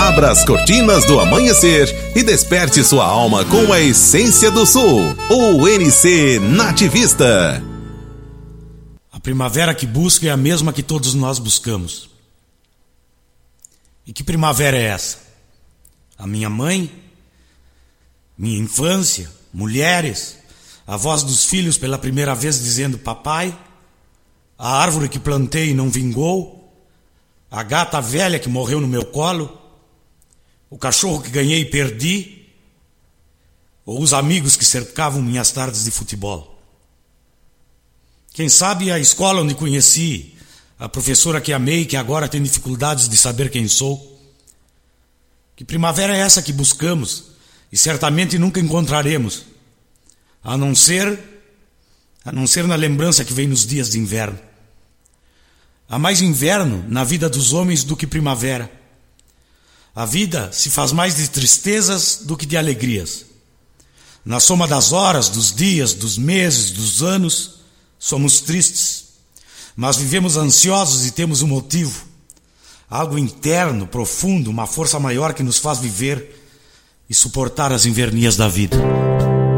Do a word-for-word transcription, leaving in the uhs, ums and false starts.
Abra as cortinas do amanhecer e desperte sua alma com a essência do sul. O N C Nativista. A primavera que busco é a mesma que todos nós buscamos. E que primavera é essa? A minha mãe? Minha infância? Mulheres? A voz dos filhos pela primeira vez dizendo papai? A árvore que plantei e não vingou? A gata velha que morreu no meu colo? O cachorro que ganhei e perdi? Ou os amigos que cercavam minhas tardes de futebol? Quem sabe a escola onde conheci a professora que amei, que agora tem dificuldades de saber quem sou? Que primavera é essa que buscamos e certamente nunca encontraremos, a não ser, a não ser na lembrança que vem nos dias de inverno. Há mais inverno na vida dos homens do que primavera. A vida se faz mais de tristezas do que de alegrias. Na soma das horas, dos dias, dos meses, dos anos, somos tristes, mas vivemos ansiosos e temos um motivo, algo interno, profundo, uma força maior que nos faz viver e suportar as invernias da vida.